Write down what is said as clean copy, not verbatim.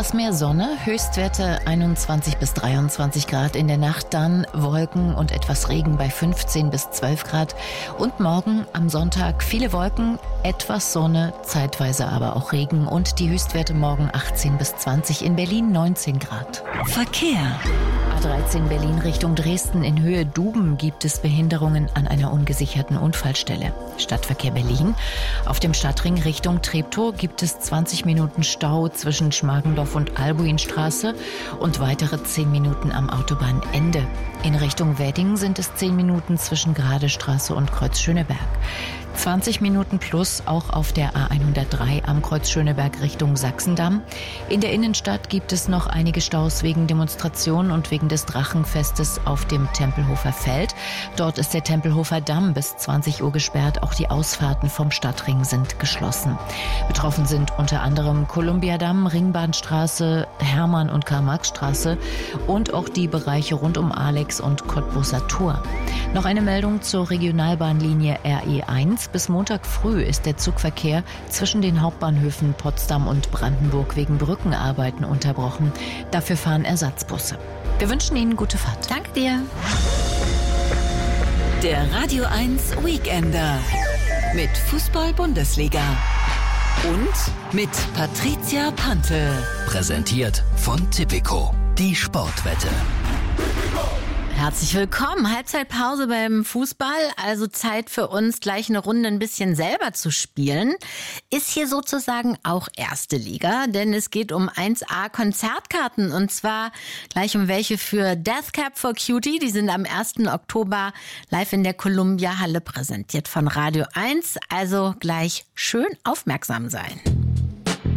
etwas mehr Sonne, Höchstwerte 21 bis 23 Grad in der Nacht, dann Wolken und etwas Regen bei 15 bis 12 Grad. Und morgen am Sonntag viele Wolken, etwas Sonne, zeitweise aber auch Regen und die Höchstwerte morgen 18 bis 20, in Berlin 19 Grad. Verkehr. A13 Berlin Richtung Dresden in Höhe Duben gibt es Behinderungen an einer ungesicherten Unfallstelle. Stadtverkehr Berlin. Auf dem Stadtring Richtung Treptow gibt es 20 Minuten Stau zwischen Schmargendorf und Albuinstraße und weitere 10 Minuten am Autobahnende. In Richtung Wedding sind es 10 Minuten zwischen Gradestraße und Kreuz Schöneberg. 20 Minuten plus auch auf der A103 am Kreuz Schöneberg Richtung Sachsendamm. In der Innenstadt gibt es noch einige Staus wegen Demonstrationen und wegen des Drachenfestes auf dem Tempelhofer Feld. Dort ist der Tempelhofer Damm bis 20 Uhr gesperrt. Auch die Ausfahrten vom Stadtring sind geschlossen. Betroffen sind unter anderem Kolumbiadamm, Ringbahnstraße, Hermann- und Karl-Marx-Straße und auch die Bereiche rund um Alex und Cottbuser Tor. Noch eine Meldung zur Regionalbahnlinie RE1. Bis Montag früh ist der Zugverkehr zwischen den Hauptbahnhöfen Potsdam und Brandenburg wegen Brückenarbeiten unterbrochen. Dafür fahren Ersatzbusse. Wir wünschen Ihnen gute Fahrt. Danke dir. Der Radio 1 Weekender mit Fußball-Bundesliga und mit Patricia Pantl. Präsentiert von Tipico, die Sportwette. Herzlich willkommen. Halbzeitpause beim Fußball, also Zeit für uns, gleich eine Runde ein bisschen selber zu spielen. Ist hier sozusagen auch erste Liga, denn es geht um 1A Konzertkarten und zwar gleich um welche für Death Cab for Cutie. Die sind am 1. Oktober live in der Columbia Halle präsentiert von Radio 1. Also gleich schön aufmerksam sein.